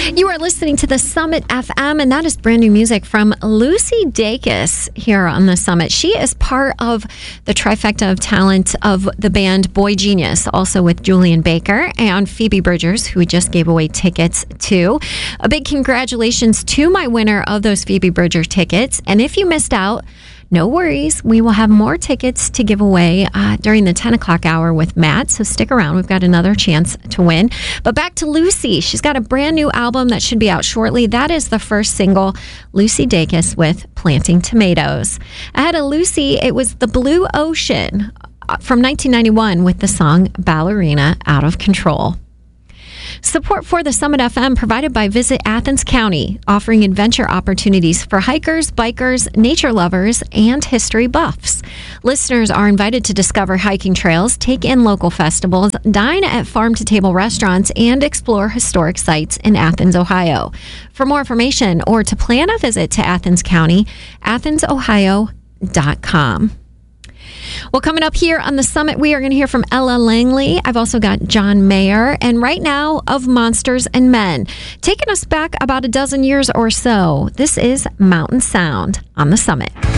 You are listening to the Summit FM, and that is brand new music from Lucy Dacus here on the Summit. She is part of the trifecta of talent of the band Boy Genius, also with Julian Baker and Phoebe Bridgers, who we just gave away tickets to. A big congratulations to my winner of those Phoebe Bridgers tickets. And if you missed out, no worries. We will have more tickets to give away during the 10 o'clock hour with Matt, so stick around. We've got another chance to win. But back to Lucy. She's got a brand new album that should be out shortly. That is the first single, Lucy Dacus with Planting Tomatoes. Ahead of Lucy, it was The Blue Ocean from 1991 with the song Ballerina Out of Control. Support for the Summit FM provided by Visit Athens County, offering adventure opportunities for hikers, bikers, nature lovers, and history buffs. Listeners are invited to discover hiking trails, take in local festivals, dine at farm-to-table restaurants, and explore historic sites in Athens, Ohio. For more information or to plan a visit to Athens County, athensohio.com. Well, coming up here on the Summit, we are going to hear from Ella Langley. I've also got John Mayer, and right now, of Monsters and Men. Taking us back about a dozen years or so, this is Mountain Sound on the Summit.